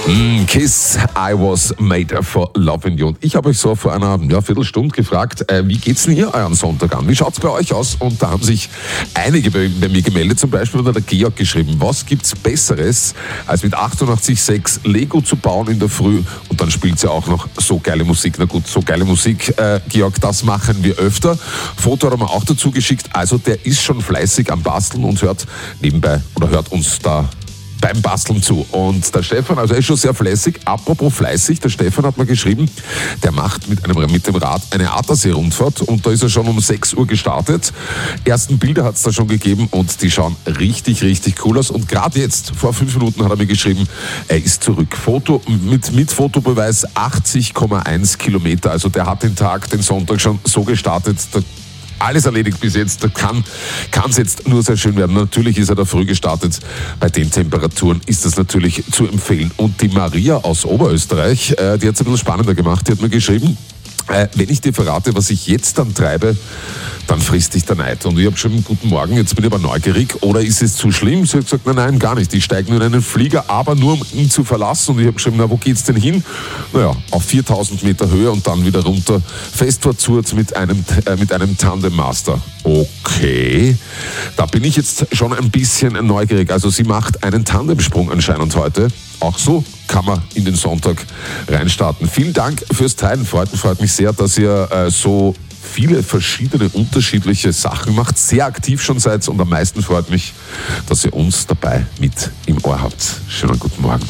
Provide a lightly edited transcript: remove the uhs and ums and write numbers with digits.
Kiss, I was made for loving you. Und ich habe euch so vor einer Viertelstunde gefragt, wie geht's denn hier euren Sonntag an? Wie schaut's bei euch aus? Und da haben sich einige bei mir gemeldet, zum Beispiel unter der Georg geschrieben, was gibt's Besseres, als mit 88,6 Lego zu bauen in der Früh und dann spielt sie auch noch so geile Musik. Na gut, so geile Musik, Georg, das machen wir öfter. Foto hat er mir auch dazu geschickt, also der ist schon fleißig am Basteln und hört nebenbei oder hört uns da beim Basteln zu. Und der Stefan, also er ist schon sehr fleißig. Apropos fleißig, der Stefan hat mir geschrieben, der macht mit dem Rad eine Attersee-Rundfahrt und da ist er schon um 6 Uhr gestartet. Ersten Bilder hat es da schon gegeben und die schauen richtig, richtig cool aus. Und gerade jetzt, vor 5 Minuten hat er mir geschrieben, er ist zurück. Foto mit Fotobeweis 80,1 Kilometer. Also der hat den Sonntag schon so gestartet, alles erledigt bis jetzt, da kann es jetzt nur sehr schön werden. Natürlich ist er da früh gestartet. Bei den Temperaturen ist das natürlich zu empfehlen. Und die Maria aus Oberösterreich, die hat es ein bisschen spannender gemacht. Die hat mir geschrieben, wenn ich dir verrate, was ich jetzt dann treibe, dann frisst dich der Neid. Und ich habe schon guten Morgen, jetzt bin ich aber neugierig. Oder ist es zu schlimm? Sie hat gesagt, nein, gar nicht. Ich steige nur in einen Flieger, aber nur um ihn zu verlassen. Und ich habe geschrieben, wo geht's denn hin? Naja, auf 4000 Meter Höhe und dann wieder runter. Fest verzurrt mit einem Tandem Master. Okay, da bin ich jetzt schon ein bisschen neugierig. Also sie macht einen Tandemsprung anscheinend heute. Auch so kann man in den Sonntag reinstarten. Vielen Dank fürs Teilen. Freut mich sehr, dass ihr so viele verschiedene unterschiedliche Sachen macht, sehr aktiv schon seid und am meisten freut mich, dass ihr uns dabei mit im Ohr habt. Schönen guten Morgen.